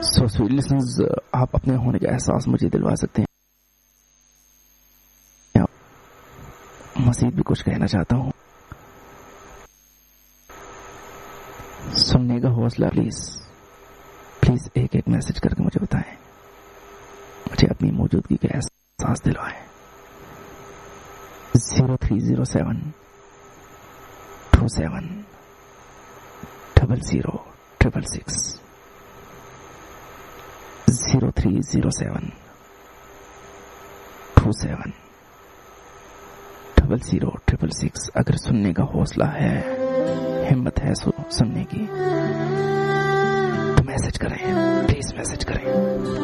So sweet listeners, आप अपने होने का एहसास मुझे दिलवा सकते हैं। मजीद भी कुछ कहना चाहता हूँ, सुनने का हौसला प्लीज एक एक मैसेज करके मुझे बताएं, मुझे अपनी मौजूदगी का एहसास दिलवाएं। 0307 27 00 666 0307 27 00 666। अगर सुनने का हौसला है, हिम्मत है सुनने की, तो मैसेज करें, प्लीज मैसेज करें।